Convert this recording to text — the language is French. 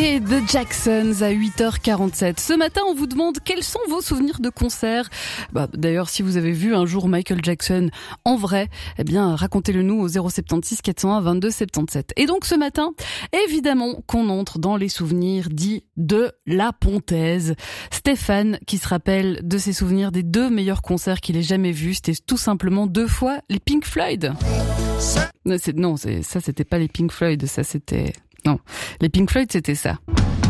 Et The Jacksons à 8h47. Ce matin, on vous demande quels sont vos souvenirs de concert. D'ailleurs, si vous avez vu un jour Michael Jackson en vrai, eh bien, racontez-le nous au 076 401 22 77. Et donc, ce matin, évidemment qu'on entre dans les souvenirs dits de la Pontaise. Stéphane, qui se rappelle de ses souvenirs des 2 meilleurs concerts qu'il ait jamais vus, c'était tout simplement 2 fois les Pink Floyd. Non, ça c'était pas les Pink Floyd, ça c'était... Non, les Pink Floyd c'était ça.